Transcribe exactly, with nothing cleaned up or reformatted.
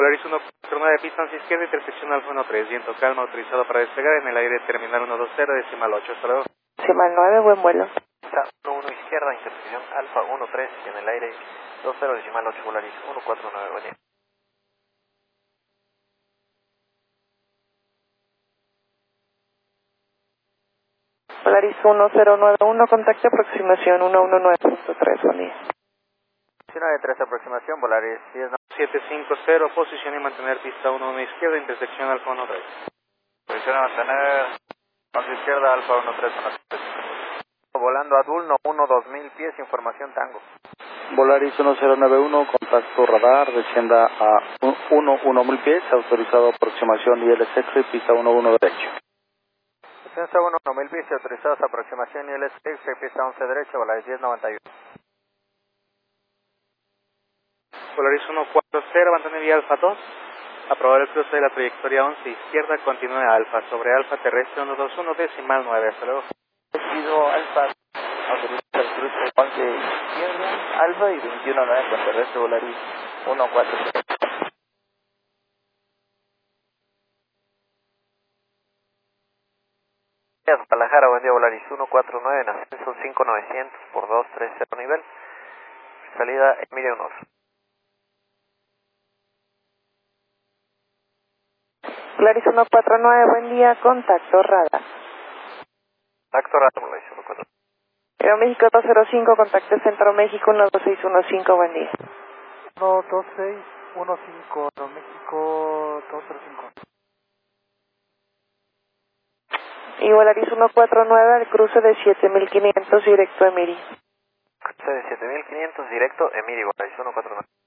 Polaris uno cuatro nueve, pista hacia izquierda, intersección Alfa uno tres, viento calma, autorizado para despegar en el aire terminal uno dos cero, decimal ocho, hasta luego. Decimal nueve, buen vuelo. Pista uno uno izquierda, intersección Alfa uno tres, en el aire dos cero, decimal ocho, Polaris uno cuatro nueve, buen día. Polaris uno cero nueve uno, contacto aproximación uno uno nueve punto tres, buen día. nueve tres, aproximación, Polaris diez siete cinco cero, posición y mantener pista uno uno izquierda, intersección Alfa uno tres. Posición a mantener hacia izquierda, Alfa uno tres, volando azul, no uno dos mil pies, información Tango. Volaris uno cero nueve uno, contacto radar, descienda a uno uno mil pies, autorizado aproximación I L S X, pista uno uno derecho. Descensa uno uno mil pies, autorizados aproximación I L S X, pista once derecho, Volaris diez noventa y uno. Polaris uno cuatro cero, mantener vía Alfa dos, aprobar el cruce de la trayectoria once izquierda, continúe Alfa, sobre Alfa terrestre uno dos uno, decimal nueve, hasta luego. Pido Alfa, autoriza el cruce once izquierda, Alfa y veintiuno nueve con terrestre, Volaris uno cuatro cero. Guadalajara, buen día, Volaris uno cuatro nueve, en ascenso cinco novecientos por dos tres cero nivel, salida Emilia Honor. Polaris uno cuatro nueve, buen día, contacto radar. Contacto radar, Volaris uno cuatro nueve. Aeroméxico dos cero cinco, contacto Centro México uno dos seis uno cinco, buen día. uno dos seis uno cinco, Aeroméxico dos cero cinco. Y Volaris uno cuatro nueve al cruce de siete mil quinientos directo a Emiri. Cruce de siete mil quinientos directo Emiri, Volaris uno cuatro nueve.